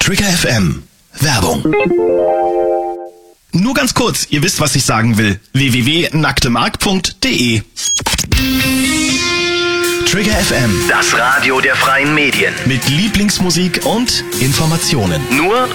Trigger FM. Werbung. Nur ganz kurz, ihr wisst, was ich sagen will. www.nacktemark.de. Trigger FM. Das Radio der freien Medien. Mit Lieblingsmusik und Informationen. Nur